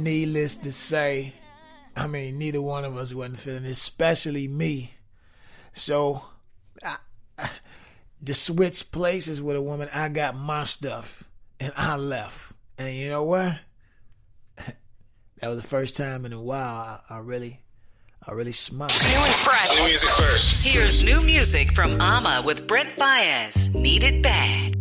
needless to say, I mean, neither one of us wasn't feeling it, especially me. So, to switch places with a woman, I got my stuff and I left. And you know what? That was the first time in a while I really smiled. New and fresh. New music first. Here's new music from Ama with Brent Baez. Need It Bad.